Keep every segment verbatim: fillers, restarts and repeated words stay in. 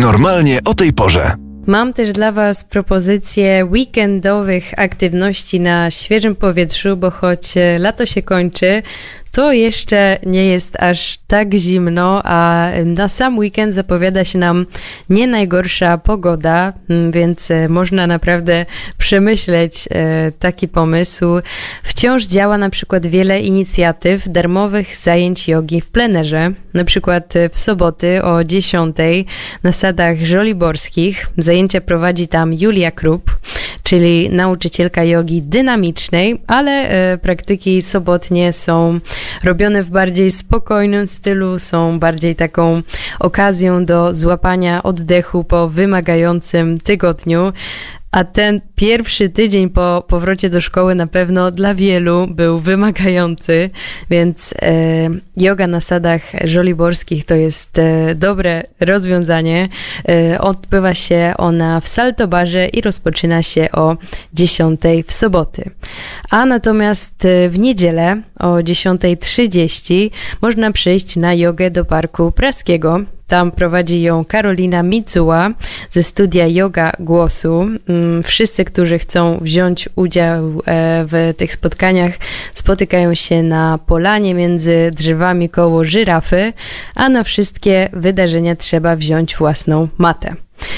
Normalnie o tej porze. Mam też dla Was propozycję weekendowych aktywności na świeżym powietrzu, bo choć lato się kończy, to jeszcze nie jest aż tak zimno, a na sam weekend zapowiada się nam nie najgorsza pogoda, więc można naprawdę przemyśleć taki pomysł. Wciąż działa na przykład wiele inicjatyw darmowych zajęć jogi w plenerze. Na przykład w soboty o dziesiątej na sadach żoliborskich zajęcia prowadzi tam Julia Krupp, czyli nauczycielka jogi dynamicznej, ale praktyki sobotnie są robione w bardziej spokojnym stylu, są bardziej taką okazją do złapania oddechu po wymagającym tygodniu. A ten pierwszy tydzień po powrocie do szkoły na pewno dla wielu był wymagający, więc e, joga na sadach żoliborskich to jest e, dobre rozwiązanie. E, odbywa się ona w Saltobarze i rozpoczyna się o dziesiątej w soboty. A natomiast w niedzielę o dziesiąta trzydzieści można przyjść na jogę do Parku Praskiego. Tam prowadzi ją Karolina Micuła ze studia Yoga Głosu. Wszyscy, którzy chcą wziąć udział w tych spotkaniach, spotykają się na polanie między drzewami koło żyrafy, a na wszystkie wydarzenia trzeba wziąć własną matę.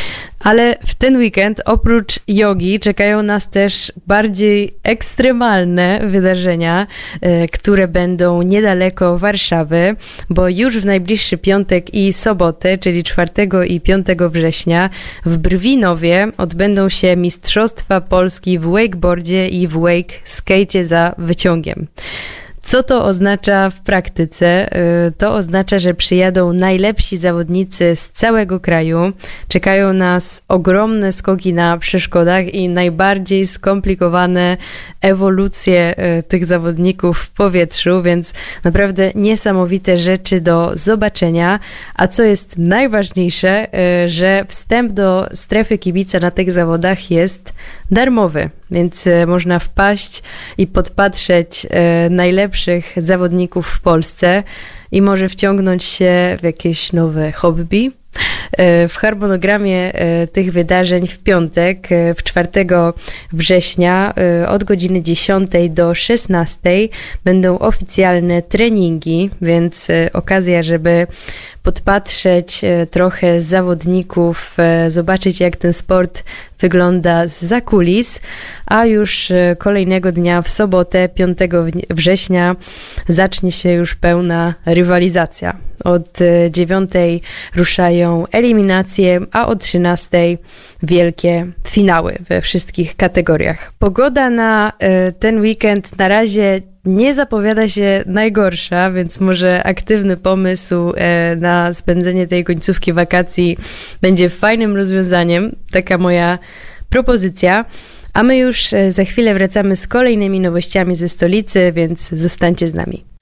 Ale w ten weekend oprócz jogi czekają nas też bardziej ekstremalne wydarzenia, y, które będą niedaleko Warszawy, bo już w najbliższy piątek i sobotę, czyli czwartego i piątego września w Brwinowie odbędą się Mistrzostwa Polski w wakeboardzie i w wake skate'cie za wyciągiem. Co to oznacza w praktyce? To oznacza, że przyjadą najlepsi zawodnicy z całego kraju. Czekają nas ogromne skoki na przeszkodach i najbardziej skomplikowane ewolucje tych zawodników w powietrzu, więc naprawdę niesamowite rzeczy do zobaczenia. A co jest najważniejsze, że wstęp do strefy kibica na tych zawodach jest darmowy, więc można wpaść i podpatrzeć najlepszych zawodników w Polsce i może wciągnąć się w jakieś nowe hobby. W harmonogramie tych wydarzeń w piątek, w czwartego września od godziny dziesiątej do szesnastej będą oficjalne treningi, więc okazja, żeby podpatrzeć trochę zawodników, zobaczyć jak ten sport wygląda zza kulis, a już kolejnego dnia w sobotę, piątego września zacznie się już pełna rywalizacja. Od dziewiątej ruszają eliminacje, a o trzynastej wielkie finały we wszystkich kategoriach. Pogoda na ten weekend na razie nie zapowiada się najgorsza, więc może aktywny pomysł na spędzenie tej końcówki wakacji będzie fajnym rozwiązaniem. Taka moja propozycja. A my już za chwilę wracamy z kolejnymi nowościami ze stolicy, więc zostańcie z nami.